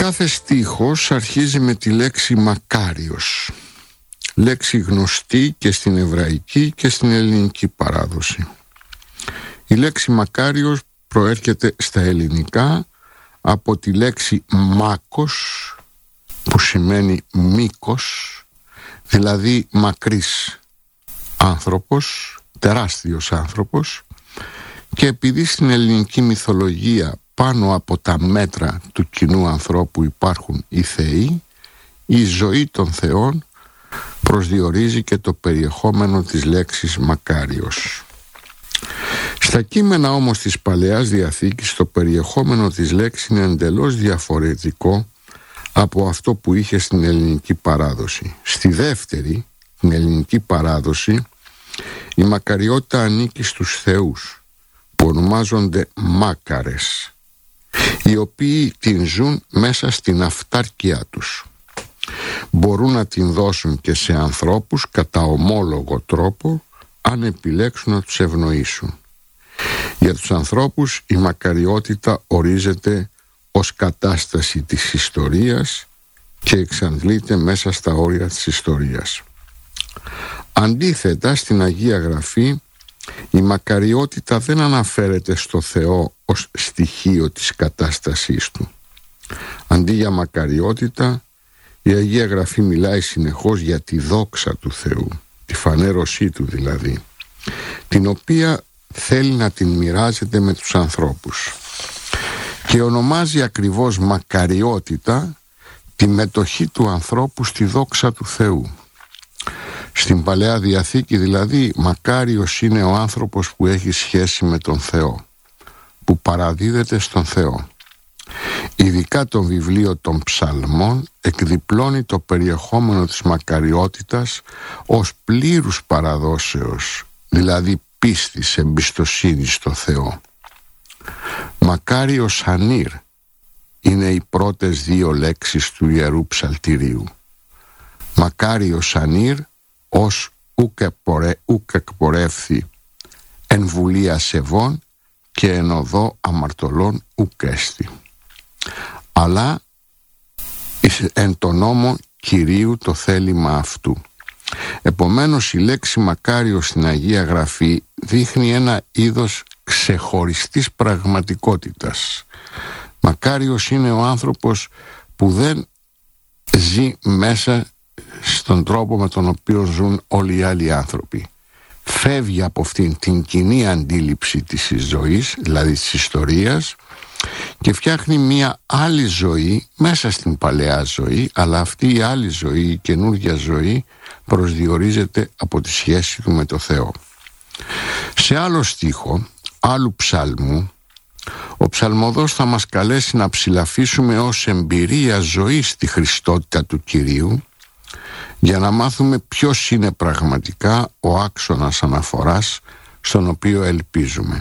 Κάθε στίχος αρχίζει με τη λέξη μακάριος, λέξη γνωστή και στην εβραϊκή και στην ελληνική παράδοση. Η λέξη μακάριος προέρχεται στα ελληνικά από τη λέξη μάκος, που σημαίνει μήκος, δηλαδή μακρύς άνθρωπος, τεράστιος άνθρωπος, και επειδή στην ελληνική μυθολογία πάνω από τα μέτρα του κοινού ανθρώπου υπάρχουν οι θεοί, η ζωή των θεών προσδιορίζει και το περιεχόμενο της λέξης μακάριος. Στα κείμενα όμως της Παλαιάς Διαθήκης το περιεχόμενο της λέξης είναι εντελώς διαφορετικό από αυτό που είχε στην ελληνική παράδοση. Στη δεύτερη, την ελληνική παράδοση, η μακαριότητα ανήκει στους θεούς που ονομάζονται μάκαρες, οι οποίοι την ζουν μέσα στην αυτάρκεια τους. Μπορούν να την δώσουν και σε ανθρώπους κατά ομόλογο τρόπο αν επιλέξουν να τους ευνοήσουν. Για τους ανθρώπους η μακαριότητα ορίζεται ως κατάσταση της ιστορίας και εξαντλείται μέσα στα όρια της ιστορίας. Αντίθετα, στην Αγία Γραφή η μακαριότητα δεν αναφέρεται στο Θεό ως στοιχείο της κατάστασής του. Αντί για μακαριότητα, η Αγία Γραφή μιλάει συνεχώς για τη δόξα του Θεού, τη φανέρωσή του δηλαδή, την οποία θέλει να την μοιράζεται με τους ανθρώπους. Και ονομάζει ακριβώς μακαριότητα τη μετοχή του ανθρώπου στη δόξα του Θεού. Στην Παλαιά Διαθήκη δηλαδή, μακάριος είναι ο άνθρωπος που έχει σχέση με τον Θεό, που παραδίδεται στον Θεό. Ειδικά το βιβλίο των Ψαλμών εκδιπλώνει το περιεχόμενο της μακαριότητας ως πλήρους παραδόσεως, δηλαδή πίστης, εμπιστοσύνης στο Θεό. Μακάριος ανήρ είναι οι πρώτες δύο λέξεις του Ιερού Ψαλτηρίου. Μακάριος ανήρ ως ουκ εκπορεύθη εν βουλία σεβών και εν οδό αμαρτωλών ουκ έστη. Αλλά εν το νόμο Κυρίου το θέλημα αυτού. Επομένως η λέξη μακάριος στην Αγία Γραφή δείχνει ένα είδος ξεχωριστής πραγματικότητας. Μακάριος είναι ο άνθρωπος που δεν ζει μέσα στον τρόπο με τον οποίο ζουν όλοι οι άλλοι άνθρωποι. Φεύγει από αυτήν την κοινή αντίληψη της ζωής, δηλαδή της ιστορίας, και φτιάχνει μια άλλη ζωή μέσα στην παλαιά ζωή, αλλά αυτή η άλλη ζωή, η καινούργια ζωή, προσδιορίζεται από τη σχέση του με το Θεό. Σε άλλο στίχο, άλλου ψαλμού, ο ψαλμοδός θα μας καλέσει να ψηλαφίσουμε ως εμπειρία ζωής τη Χριστότητα του Κυρίου, για να μάθουμε ποιος είναι πραγματικά ο άξονας αναφοράς στον οποίο ελπίζουμε.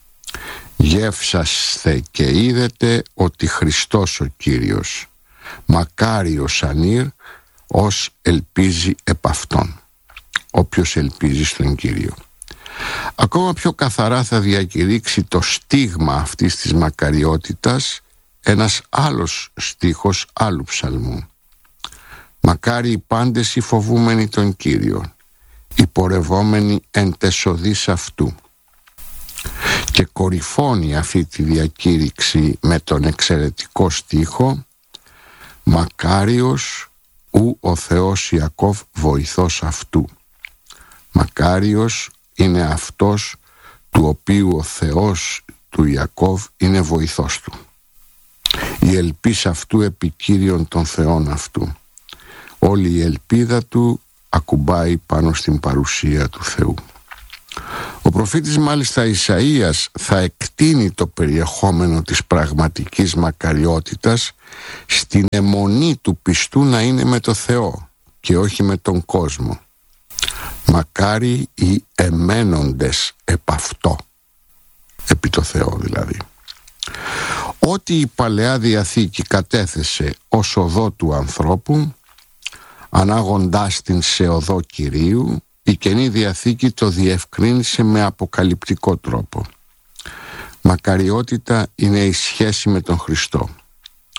Γεύσασθε και είδετε ότι Χριστός ο Κύριος, μακάριος ανήρ, ως ελπίζει επ' αυτόν. Όποιος ελπίζει στον Κύριο. Ακόμα πιο καθαρά θα διακηρύξει το στίγμα αυτής της μακαριότητας ένας άλλος στίχος άλλου ψαλμού. Μακάρι οι πάντες οι φοβούμενοι τον Κύριο, οι πορευόμενοι εν τεσοδείς αυτού. Και κορυφώνει αυτή τη διακήρυξη με τον εξαιρετικό στίχο «Μακάριος ου ο Θεός Ιακώβ βοηθός αυτού». Μακάριος είναι αυτός του οποίου ο Θεός του Ιακώβ είναι βοηθός του. Η ελπίς αυτού επί Κύριον των Θεών αυτού. Όλη η ελπίδα του ακουμπάει πάνω στην παρουσία του Θεού. Ο προφήτης μάλιστα Ισαΐας θα εκτείνει το περιεχόμενο της πραγματικής μακαριότητας στην αιμονή του πιστού να είναι με το Θεό και όχι με τον κόσμο. Μακάρι οι εμένοντες επ' αυτό, επί το Θεό δηλαδή. Ό,τι η Παλαιά Διαθήκη κατέθεσε ως οδό του ανθρώπου, ανάγοντάς την σε οδό Κυρίου, η Καινή Διαθήκη το διευκρίνησε με αποκαλυπτικό τρόπο. Μακαριότητα είναι η σχέση με τον Χριστό.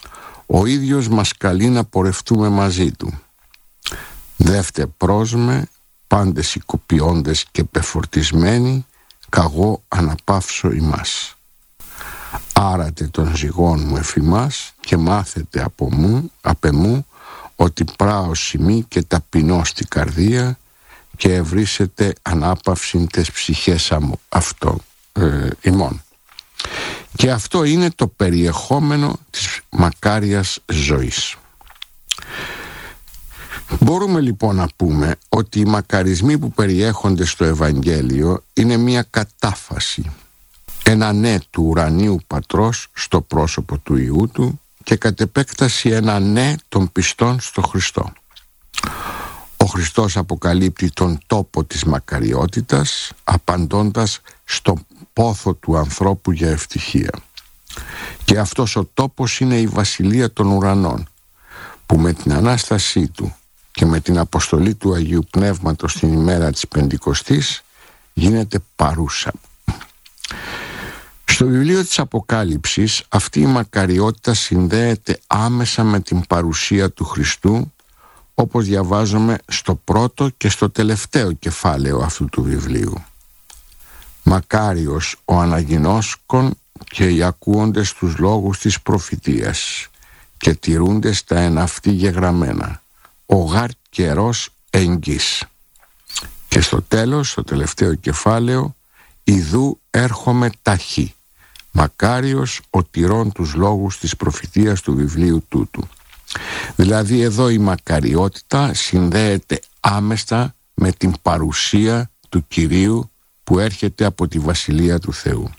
ο ίδιος μας καλεί να πορευτούμε μαζί του. Δεύτε πρόσμε, πάντες οικοποιώντες και πεφορτισμένοι, καγώ αναπαύσω ημάς. Άρατε των ζυγών μου εφημάς και μάθετε απ' εμού ότι πράος ημί και ταπεινώ στη καρδία και ευρύσετε ανάπαυσιν τες ψυχές ημών. Και αυτό είναι το περιεχόμενο της μακάριας ζωής. Μπορούμε λοιπόν να πούμε ότι οι μακαρισμοί που περιέχονται στο Ευαγγέλιο είναι μια κατάφαση, ένα ναι του ουρανίου πατρός στο πρόσωπο του Υιού του και κατ' επέκταση ένα ναι των πιστών στο Χριστό. Ο Χριστός αποκαλύπτει τον τόπο της μακαριότητας απαντώντας στον πόθο του ανθρώπου για ευτυχία. Και αυτός ο τόπος είναι η Βασιλεία των Ουρανών, που με την Ανάστασή του και με την αποστολή του Αγίου Πνεύματος την ημέρα της Πεντηκοστής γίνεται παρούσα. Στο βιβλίο της Αποκάλυψης αυτή η μακαριότητα συνδέεται άμεσα με την παρουσία του Χριστού, όπως διαβάζουμε στο πρώτο και στο τελευταίο κεφάλαιο αυτού του βιβλίου. Μακάριος ο αναγινώσκων και οι ακούοντες τους λόγους της προφητείας και τηρούντες τα εν αυτοί γεγραμμένα, ο γάρ καιρός εγγύς. Και στο τέλος, στο τελευταίο κεφάλαιο, ιδού έρχομαι ταχύ, μακάριος ο τηρών τους λόγους της προφητείας του βιβλίου τούτου. Δηλαδή εδώ η μακαριότητα συνδέεται άμεσα με την παρουσία του Κυρίου που έρχεται από τη Βασιλεία του Θεού.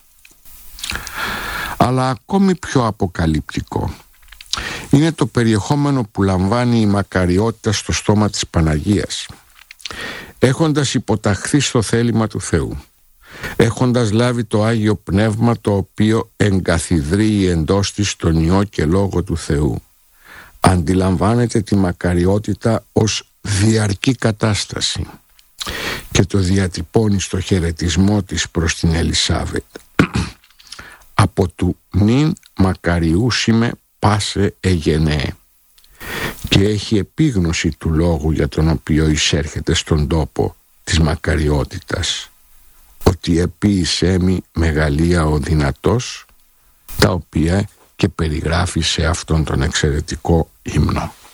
Αλλά ακόμη πιο αποκαλυπτικό είναι το περιεχόμενο που λαμβάνει η μακαριότητα στο στόμα της Παναγίας. Έχοντας υποταχθεί στο θέλημα του Θεού, έχοντας λάβει το Άγιο Πνεύμα το οποίο εγκαθιδρύει εντός της τον Υιό και Λόγο του Θεού, αντιλαμβάνεται τη μακαριότητα ως διαρκή κατάσταση και το διατυπώνει στο χαιρετισμό της προς την Ελισάβετ. Από του νυν μακαριούσιμε πάσε εγενέ, και έχει επίγνωση του λόγου για τον οποίο εισέρχεται στον τόπο της μακαριότητας, ότι επίησέ μη μεγαλεία ο δυνατός, τα οποία και περιγράφει σε αυτόν τον εξαιρετικό ύμνο.